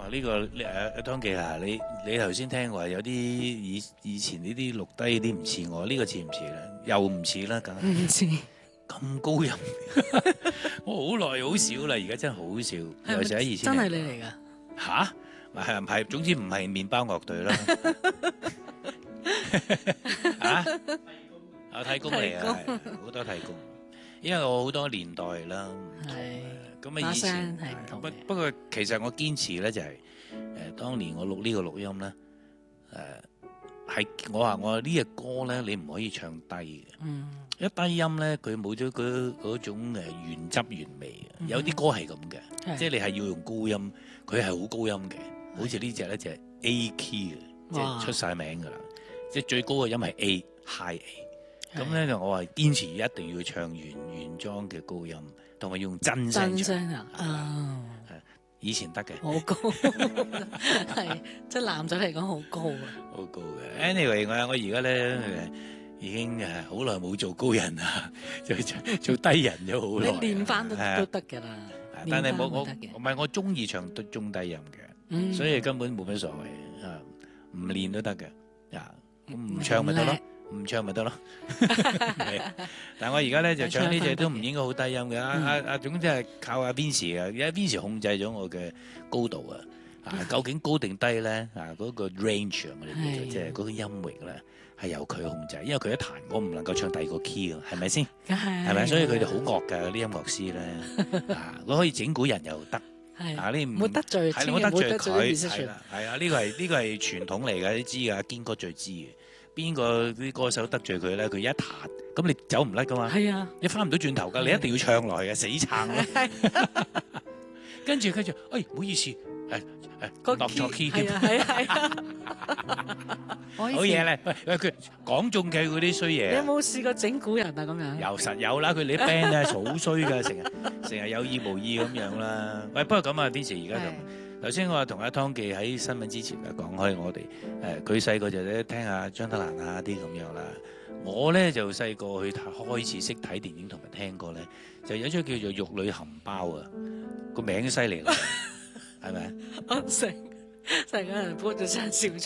呢個阿湯記啊，你頭先聽話有啲以前呢啲錄低啲唔似我，呢個似唔似咧？又唔似啦，梗係唔似咁高音，我好耐好少啦，而家真係好少。有時喺以前真係你嚟㗎？ 吓？係唔係？總之唔係麵包樂隊啦。啊！我替工嚟啊，好多替工，因為我好多年代啦。咁啊，以前係唔同嘅。 不過其實我堅持咧就係當年我錄呢個錄音咧係我話我呢隻歌咧你唔可以唱低嘅。一低音咧佢冇咗嗰種原汁原味嘅。有啲歌係咁嘅，即係你係要用高音，佢係好高音嘅。好似呢隻咧就係 A key 嘅，即係出晒名㗎啦。即係最高嘅音係 A high A。咁咧就我話堅持一定要唱原裝嘅高音，同埋用真聲唱。以前得嘅。 好高，係即係男仔嚟講好高啊。 好高嘅。Anyway，我而家咧已經好耐冇做高人啦，就做低人咗好耐。 你練翻都得㗎啦。 但係唔係我中意唱中低音嘅，所以根本冇乜所謂啊，唔練都得嘅啊，唔唱咪得咯。唔唱咪得咯，但係我而家咧就唱呢隻都唔應該好低音嘅。阿總之係靠阿 Vince 啊，而家 Vince 控制咗我嘅高度啊，究竟高定低咧嗰個 range 我哋叫做即係嗰個音域咧係由佢控制，因為佢一彈我唔能夠唱第二個 key 係咪先？係咪？所以佢哋好惡㗎啲音樂師咧佢可以整蠱人又得你唔好得罪，係唔好得罪佢，係啊，呢個係傳統嚟嘅，你知㗎，堅哥最知嘅。邊個啲歌手得罪佢咧？佢一彈，咁你走唔甩噶嘛？係啊，你翻唔到轉頭噶，你一定要唱落去嘅，死撐咯。跟住，唔好意思，落錯 key 添。係啊，好嘢咧！喂，佢講中嘅嗰啲衰嘢。 你有冇試過整蠱人啊？咁樣又實有啦，佢哋啲 band 咧好衰噶，成日有意無意咁樣啦。喂，不過咁啊，Vince而家就。頭先我同阿湯記喺新聞之前講開我哋佢細個就咧聽下張德蘭啊啲咁樣啦。我咧就細個去開始識睇電影同埋聽歌咧，就有一出叫做《玉女含苞》啊，個名都犀利啦，係咪？ 成個人搬咗張笑。